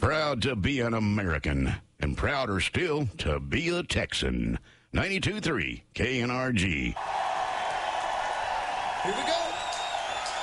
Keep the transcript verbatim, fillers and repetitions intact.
Proud to be an American, and prouder still to be a Texan. ninety-two point three K N R G. Here we go.